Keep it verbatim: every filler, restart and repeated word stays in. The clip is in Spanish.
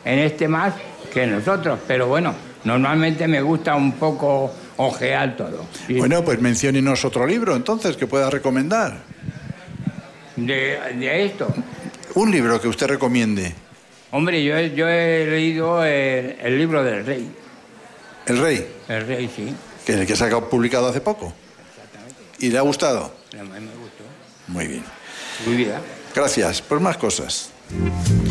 en este más que en los otros, pero bueno, normalmente me gusta un poco ojear todo. ¿Sí? Bueno, pues menciónenos otro libro entonces que pueda recomendar. De, de esto. Un libro que usted recomiende. Hombre, yo, he- yo he leído el, el libro del rey. El Rey, El rey, sí. que es el que se ha publicado hace poco. Exactamente. ¿Y le ha gustado? A mí me gustó. Muy bien. Muy vida. Gracias. Por más cosas.